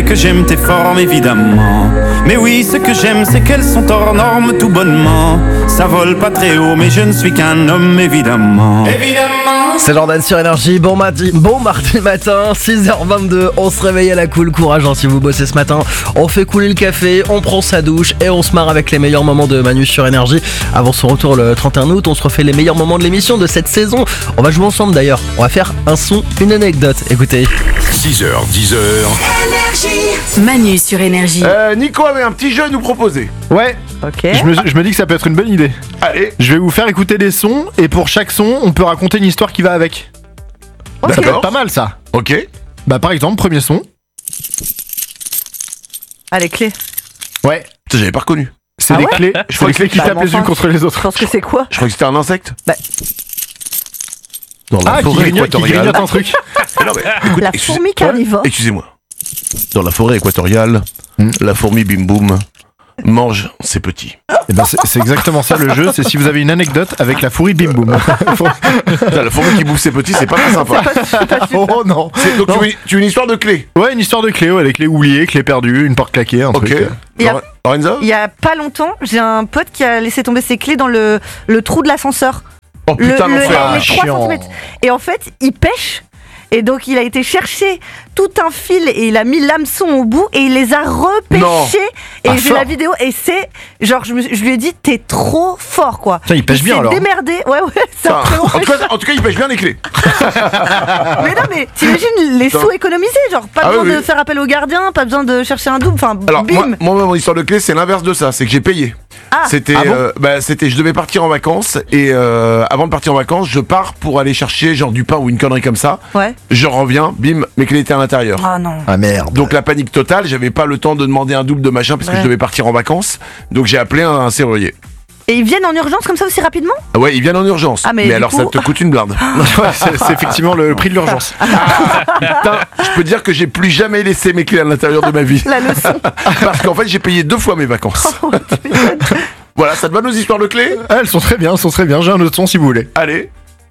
que j'aime tes formes évidemment. Mais oui, ce que j'aime c'est qu'elles sont hors normes tout bonnement. Ça vole pas très haut mais je ne suis qu'un homme évidemment. C'est Jordan sur Énergie, bon mardi matin, 6h22, on se réveille à la cool, courage si vous bossez ce matin, on fait couler le café, on prend sa douche et on se marre avec les meilleurs moments de Manu sur Énergie. Avant son retour le 31 août, on se refait les meilleurs moments de l'émission de cette saison. On va jouer ensemble d'ailleurs, on va faire un son, une anecdote, écoutez. 6h, 10h. Manu sur Énergie. Nico avait un petit jeu à nous proposer. Ouais, Ok. je me dis que ça peut être une bonne idée. Allez. Je vais vous faire écouter des sons et pour chaque son, on peut raconter une histoire qui va avec. Ça peut D'accord. être pas mal ça. Ok. Bah par exemple, premier son. Ah, les clés. Ouais, Putain, j'avais pas reconnu. c'est Ah les ouais clés. Je C'est crois les que clés qui c'est tapent les enfin. unes contre les Je autres. pense que c'est quoi? Je crois que c'était un insecte. Bah, Dans la Ah, qui forêt grignote équatoriale. un truc. Non, mais, écoute, la fourmi carnivore. Excusez-moi. Dans la forêt équatoriale, la fourmi bim boum mange ses petits. Et ben c'est exactement ça le jeu, c'est si vous avez une anecdote avec la fourmi bim boum. Putain, la fourmi qui bouffe ses petits, c'est pas très sympa. Oh non. Donc tu veux une histoire de clé. Ouais, une histoire de clé, ouais, les clés oubliées, clés perdues, une porte claquée, un Ok. truc. Il y a- Lorenzo. Il y a pas longtemps, j'ai un pote qui a laissé tomber ses clés dans le trou de l'ascenseur. Oh putain, l'enfer. les 3 chiant. centimètres. Et en fait, il pêche. Et donc, il a été chercher tout un fil et il a mis l'hameçon au bout et il les a repêchés. Non. Et Ah, j'ai fort. la vidéo et c'est genre, je lui ai dit, t'es trop fort quoi. Putain, il pêche bien, s'est alors. démerdé. Ouais, c'est Putain, vraiment en tout cas, il pêche bien les clés. Mais non, mais t'imagines les sous économisés, genre pas Ah besoin oui, de oui. faire appel au gardien, pas besoin de chercher un double, enfin Alors bim. moi, mon histoire de clé, c'est l'inverse de ça, c'est que j'ai payé. Ah. C'était, Ah bon c'était, je devais partir en vacances et avant de partir en vacances, je pars pour aller chercher genre du pain ou une connerie comme ça. Ouais. Je reviens, bim, mes clés étaient à l'intérieur. Ah non. Ah merde. Donc la panique totale, j'avais pas le temps de demander un double de machin parce que Ouais. je devais partir en vacances. Donc j'ai appelé un serrurier. Et ils viennent en urgence comme ça aussi rapidement? Ah ouais, ils viennent en urgence. Ah, mais du alors coup- ça te coûte une blinde. Ouais, c'est effectivement le prix de l'urgence. Putain, je peux dire que j'ai plus jamais laissé mes clés à l'intérieur de ma vie. La leçon. Parce qu'en fait, j'ai payé 2 fois mes vacances. Voilà, ça te va nos histoires de clés? Ah, elles sont très bien, j'ai un autre son si vous voulez. Allez.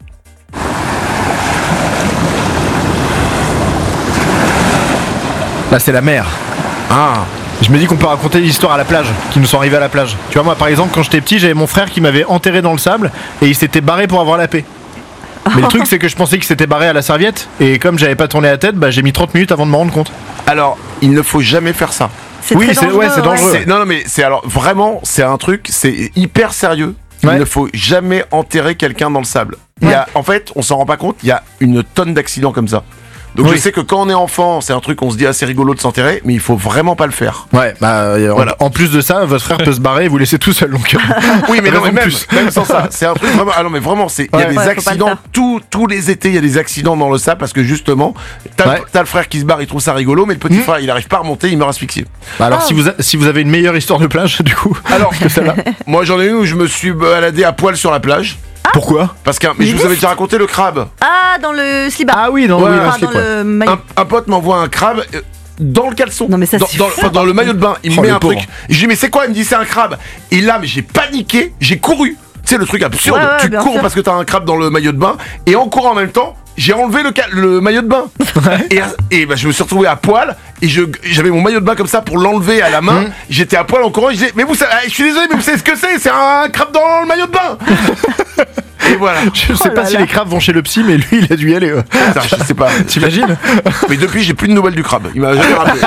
Là c'est la mer. Ah. Je me dis qu'on peut raconter des histoires à la plage, qui nous sont arrivées à la plage. Tu vois, moi par exemple, quand j'étais petit, j'avais mon frère qui m'avait enterré dans le sable et il s'était barré pour avoir la paix. Mais le truc, c'est que je pensais qu'il s'était barré à la serviette et comme j'avais pas tourné la tête, bah j'ai mis 30 minutes avant de me rendre compte. Alors, il ne faut jamais faire ça. C'est Oui, très c'est- dangereux. ouais, c'est dangereux. ouais. Non, mais c'est alors vraiment, c'est un truc, c'est hyper sérieux. Il Ouais. ne faut jamais enterrer quelqu'un dans le sable. Il y a, en fait, on s'en rend pas compte, il y a une tonne d'accidents comme ça. Donc Oui. je sais que quand on est enfant, c'est un truc qu'on se dit assez rigolo de s'enterrer, mais il faut vraiment pas le faire. Ouais, bah Voilà. en plus de ça, votre frère peut se barrer et vous laisser tout seul donc. Oui, mais non, mais Raison de même, plus. même sans ça, c'est un truc vraiment. Ah non, mais vraiment, il y a Ouais. des Ouais, faut pas le accidents faire. tous les étés. Il y a des accidents dans le sable parce que justement, Ouais. t'as le frère qui se barre, il trouve ça rigolo, mais le petit frère, il arrive pas à remonter, il meurt asphyxié. Bah alors si vous avez une meilleure histoire de plage du coup. Alors, moi j'en ai une où je me suis baladé à poil sur la plage. Pourquoi? Parce que, mais je vous avais déjà raconté le crabe. Ah, dans le slibard. Ah oui, non, Ouais, oui, Enfin, un slip, dans ouais. le maillot. Un pote m'envoie un crabe dans le caleçon. Non, mais ça, dans, c'est enfin, dans le maillot de bain. Il me Oh, met le un pauvre. truc. Et je lui dis, mais c'est quoi? Il me dit, c'est un crabe. Et là, mais j'ai paniqué, j'ai couru. Tu sais, le truc absurde. Ouais, ouais, tu bien cours sûr. parce que t'as un crabe dans le maillot de bain. Et en courant en même temps, j'ai enlevé le maillot de bain. Et bah, je me suis retrouvé à poil. Et j'avais mon maillot de bain comme ça pour l'enlever à la main. J'étais à poil en courant. Je disais, mais vous savez, je suis désolé, mais vous savez ce que c'est? C'est un crabe dans le maillot de bain. Et voilà. Je sais Oh pas là si là. les crabes vont chez le psy, mais lui il a dû y aller. Putain, je sais pas. T'imagines? Mais depuis, j'ai plus de nouvelles du crabe. Il m'a jamais rappelé.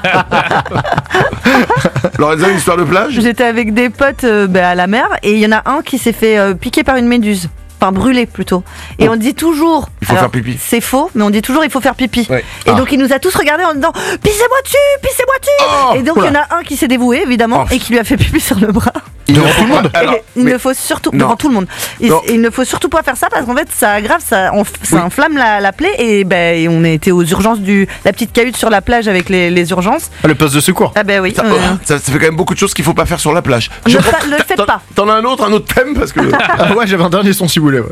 Lorenzo, une histoire de plage? J'étais avec des potes à la mer et il y en a un qui s'est fait piquer par une méduse. Enfin, brûler plutôt. Et on dit toujours. Il faut faire pipi. C'est faux, mais on dit toujours il faut faire pipi. Ouais. Et donc il nous a tous regardés en disant pissez-moi dessus, pissez-moi dessus. Oh, et donc il y en a un qui s'est dévoué évidemment Oh. et qui lui a fait pipi sur le bras. Devant tout le monde. Alors, Et il mais- ne faut surtout non. devant tout le monde. Non. Il ne faut surtout pas faire ça parce qu'en fait ça aggrave, ça inflamme la plaie et et on a été aux urgences la petite cahute sur la plage avec les urgences. Ah, le poste de secours. Ah ben oui. ça fait quand même beaucoup de choses qu'il faut pas faire sur la plage. Ne crois fa- que le faites t'en- pas. T'en as un autre thème parce que Ah ouais, j'avais un dernier son si vous voulez. Ouais.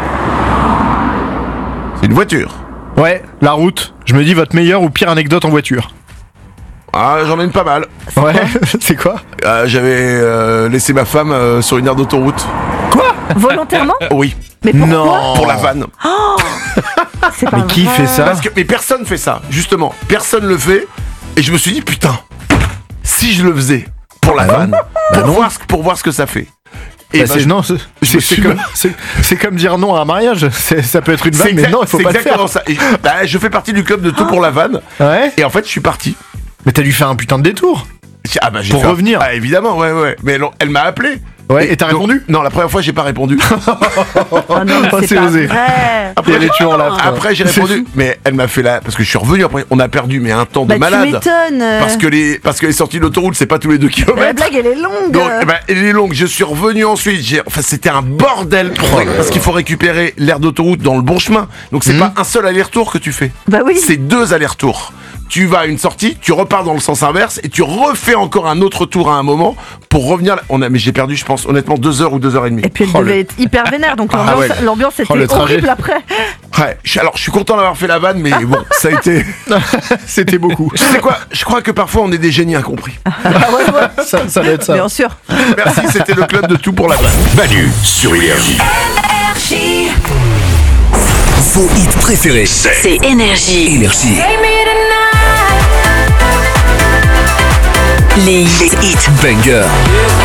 c'est une voiture. Ouais, la route. Je me dis votre meilleure ou pire anecdote en voiture. Ah, j'en ai une pas mal. Ouais, c'est quoi? J'avais laissé ma femme sur une aire d'autoroute. Volontairement. Oui, Mais pourquoi? Non. pour la vanne. C'est pas Mais qui vrai. fait ça? Mais personne fait ça, justement. Personne le fait. Et je me suis dit, putain, si je le faisais pour la vanne, pour voir ce que ça fait. Et Bah, c'est comme dire non à un mariage. Ça peut être une vanne, mais non, il faut pas le faire. exactement ça. Et, je fais partie du club de tout pour la vanne. Ouais. Et en fait, je suis parti. Mais t'as dû faire un putain de détour. J'ai Pour fait revenir. Ah, évidemment, ouais. Mais elle m'a appelé. Ouais, et t'as donc, répondu? Non, la première fois, j'ai pas répondu. Oh non, mais c'est c'est pas osé. vrai. Et elle est toujours là. Après, j'ai C'est répondu. fou. Mais elle m'a fait parce que je suis revenu après. On a perdu, mais un temps de Bah, malade. tu m'étonnes. Parce que les sorties d'autoroute, c'est pas tous les 2 La kilomètres. blague, elle est longue. Donc, elle est longue. Je suis revenu ensuite. C'était un bordel parce qu'il faut récupérer l'aire d'autoroute dans le bon chemin. Donc, c'est pas un seul aller-retour que tu fais. Bah oui. C'est 2 allers-retours. Tu vas à une sortie, tu repars dans le sens inverse et tu refais encore un autre tour à un moment pour revenir. Mais j'ai perdu, je pense, honnêtement, 2 heures ou 2h30. Et puis elle devait être hyper vénère, donc Ah ouais. l'ambiance était le trajet. horrible après. Ouais, je suis content d'avoir fait la vanne, mais bon, ça a été. C'était beaucoup. Tu sais quoi? Je crois que parfois on est des génies incompris. Ça doit être ça. Bien sûr. Merci, c'était le club de tout pour la vanne. Manu sur Énergie. Vos hits préférés. C'est Énergie. Énergie. Les hits Banger.